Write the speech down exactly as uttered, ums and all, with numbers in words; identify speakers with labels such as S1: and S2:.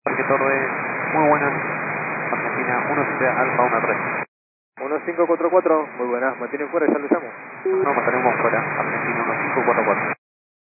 S1: Parque Torres, muy buenas, Argentina uno siete Alfa uno tres.
S2: uno cinco cuatro cuatro, muy buenas, mantienen fuera, ya lo llamo.
S1: No, mantenemos fuera, Argentina uno cinco cuatro cuatro.